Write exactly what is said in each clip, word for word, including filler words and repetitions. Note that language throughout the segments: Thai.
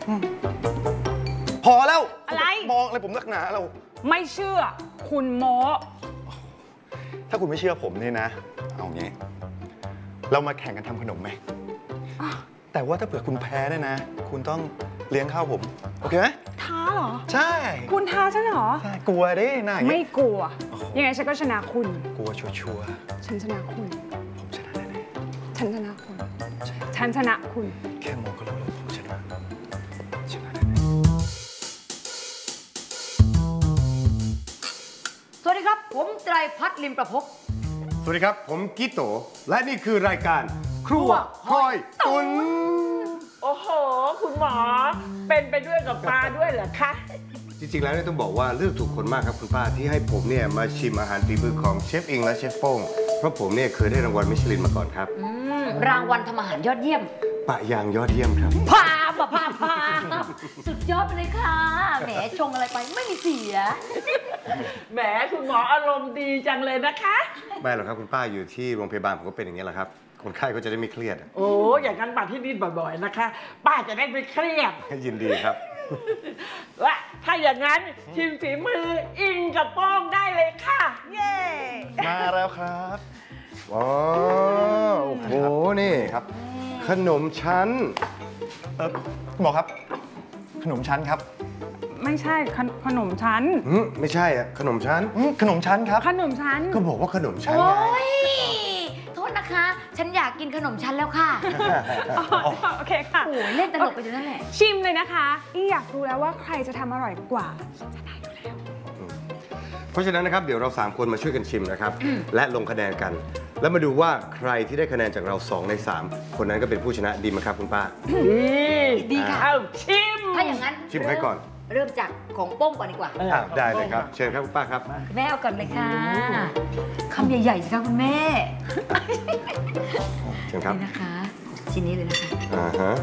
พอแล้วอะไรมองอะไรผมนักหนาเราไม่เชื่อคุณโมถ้าคุณไม่เชื่อผมนี่นะเอางี้เรามาแข่งกันทำขนมไหมแต่ว่าถ้าเผื่อคุณแพ้เนี่ยนะคุณต้องเลี้ยงข้าวผมโอเคไหมท้าเหรอใช่คุณท้าฉันเหรอใช่กลัวดิหน้าอย่างไม่งี้กลัวยังไงฉันก็ชนะคุณกลัวชัวร์ฉันชนะคุณผมชนะแน่ฉันชนะคุณฉันชนะคุณๆแค่มองก็รู้แล้วผมชนะชนะแน่สวัสดีครับผมไตรพัฒน์ลิมประพกสวัสดีครับผมกิโตและนี่คือรายการครัวคอยตุนโอ้โหคุณหมอเป็นไปด้วยกับปลาด้วยเหรอคะจริงๆแล้วเนี่ยต้องบอกว่าเลือกถูกคนมากครับคุณป้าที่ให้ผมเนี่ยมาชิมอาหารฝีมือของเชฟอิงและเชฟโป้งเพราะผมเนี่ยเคยได้รางวัลมิชลินมาก่อนครับรางวัลทำอาหารยอดเยี่ยมปะยางยอดเยี่ยมครับพาบพาพาสุดยอดไปเลยค่ะแหมชงอะไรไปไม่มีเสียแหมคุณหมออารมณ์ดีจังเลยนะคะไม่หรอกครับคุณป้าอยู่ที่โรงพยาบาลผมก็เป็นอย่างนี้แหละครับคนไข้ก็จะได้ไม่เครียดโอ้อย่างนั้นมาที่นี่บ่อยๆนะคะป้าจะได้ไม่เครียดยินดีครับและถ้าอย่างนั้นชิมฝีมืออิงกับป้องได้เลยค่ะเย้มาแล้วครับอ๋อโอ้โหนี่ครับขนมชั้นเออหมอครับขนมชั้นครับไม่ใช่ขนมชั้นไม่ใช่อะขนมชั้นขนมชั้นครับขนมชั้นก็บอกว่าขนมชั้นโอ้ยโทษนะคะฉันอยากกินขนมชั้นแล้วค่ะโอเคค่ะโอ้เล่นตลกไปอยู่นั่นแหละชิมเลยนะคะอีอยากรู้แล้วว่าใครจะทำอร่อยกว่าฉันจะได้อยู่แล้วเพราะฉะนั้นนะครับเดี๋ยวเราสามคนมาช่วยกันชิมนะครับและลงคะแนนกันแล้วมาดูว่าใครที่ได้คะแนนจากเราสองในสามคนนั้นก็เป็นผู้ชนะดีไหมครับคุณป้าดีดีค่ะเอาชิมถ้าอย่างนั้นชิมให้ก่อนเริ่มจากของโป้งก่อนดีกว่าได้เลยครับเชิญครับคุณป้าครับแม่เอาก่อนเลยค่ะคำใหญ่ๆสิคะคุณแม่เชิญครับนี่นะคะชิ้นนี้เลยนะคะอ่าฮะ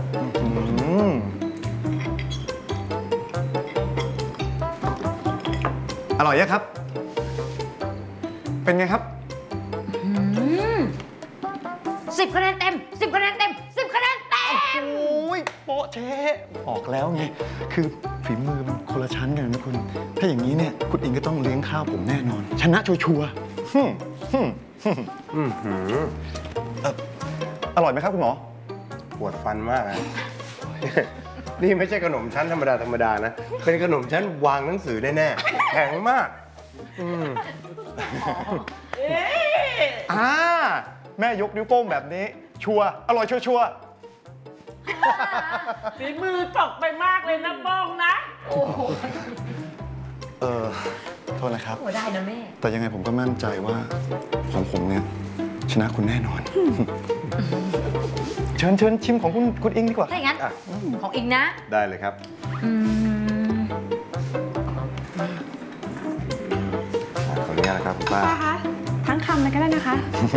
อร่อยยังครับเป็นไงครับสิบคะแนนเต็มสิบคะแนนเต็มสิบคะแนนเต็มโอ้ยโป๊ะเช๊ออกแล้วไงคือฝีมือมันคนละชั้นกันนะคุณถ้าอย่างนี้เนี่ยคุณอิงก็ต้องเลี้ยงข้าวผมแน่นอนชนะชัวร์อร่อยไหมครับคุณหมอปวดฟันมากนะนี่ไม่ใช่ขนมชั้นธรรมดาธรรมดานะเป็นขนมชั้นวางหนังสือแน่ๆแข็งมากอ่าแม่ยกนิ้วโป้งแบบนี้ชัวร์อร่อยชัวร์ฝีมือตกไปมากเลยนะป้องนะโอ้โหเออโทษนะครับโอ้ได้นะแม่แต่ยังไงผมก็มั่นใจว่าของผมเนี่ยชนะคุณแน่นอนเชิญเชิญชิมของคุณคุณอิงดีกว่าถ้าอย่างนั้นของอิงนะได้เลยครับขออนุญาตนะครับคุณป้าคะทั้งคำเลยก็ได้นะคะ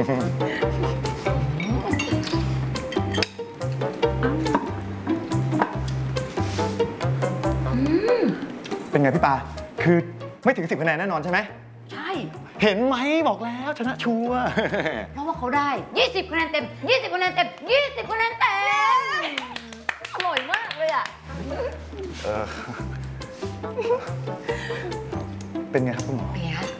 เป็นไงพี่ปาคือไม่ถึงสิบคะแนนแน่นอนใช่ไหมใช่เห็นไหมบอกแล้วชนะชัวร์เพราะว่าเขาได้ยี่สิบคะแนนเต็มยี่สิบคะแนนเต็มยี่สิบคะแนนเต็มอร่อยมากเลยอ่ะเป็นไงครับคุณหมอเป็นไงคะ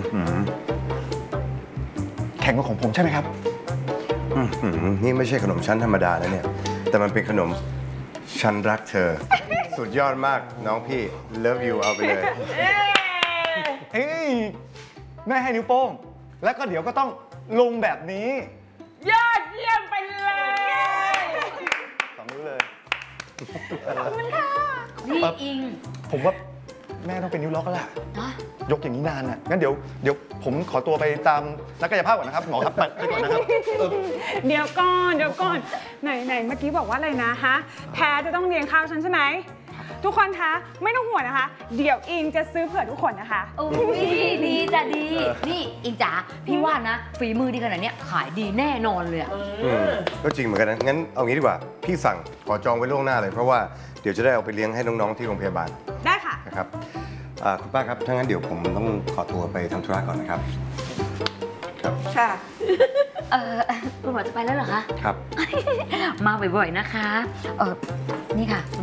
แข็งกว่าของผมใช่ไหมครับนี่ไม่ใช่ขนมชั้นธรรมดาแล้วเนี่ยแต่มันเป็นขนมฉันรักเธอสุดยอดมากน้องพี่ love you เอาไปเลยเฮ้ยแม่ให้นิ้วโป้งแล้วก็เดี๋ยวก็ต้องลงแบบนี้ยอดเยี่ยมไปเลยสองนิ้วเลยขอบคุณค่ะนี่อิงผมว่าแม่ต้องเป็นนิ้วล็อกแล้วล่ะยกอย่างนี้นานอ่ะงั้นเดี๋ยวเดี๋ยวผมขอตัวไปตามนักกายภาพก่อนนะครับหมอครับไปก่อนนะครับเดี๋ยวก่อนเดี๋ยวก่อนไหนไหนเมื่อกี้บอกว่าอะไรนะฮะแพ้จะต้องเลี้ยงข้าวฉันใช่ไหมทุกคนคะไม่ต้องห่วงนะคะเดี๋ยวอิงจะซื้อเผื่อทุกคนนะคะโอ้ยดีจ้ะดีนี่อิงจ๋าพี่ว่านะฝีมือดีขนาดนี้ขายดีแน่นอนเลยอ่ะก็จริงเหมือนกันนะงั้นเอางี้ดีกว่าพี่สั่งขอจองไว้ล่วงหน้าเลยเพราะว่าเดี๋ยวจะได้เอาไปเลี้ยงให้น้องๆที่โรงพยาบาลได้ค่ะนะครับคุณป้าครับถ้างั้นเดี๋ยวผมต้องขอตัวไปทำธุระก่อนนะครับครับค่ะเออคุณหมอจะไปแล้วเหรอคะครับมาบ่อยๆนะคะเออนี่ค่ะ